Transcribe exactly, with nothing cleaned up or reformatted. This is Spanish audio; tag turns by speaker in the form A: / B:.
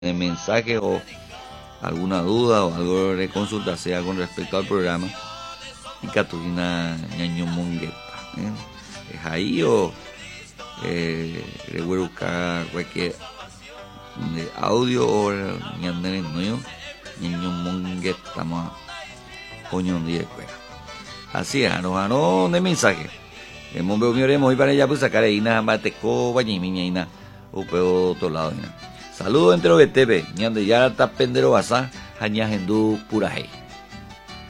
A: de mensaje o alguna duda o algo de consulta sea con respecto al programa y Catulina ñaño mongueta ¿eh? Es ahí o eh, buscar cualquier de audio o ñandere no ñaño mongueta más coño de cuera así es no no de mensaje hemos veo mi oremos y para ella pues sacar ahí nada más te co bañimiña y nada o peor otro lado. Saludos entre los B T V, ñande ya está pendero basa, haña hendú pura hey.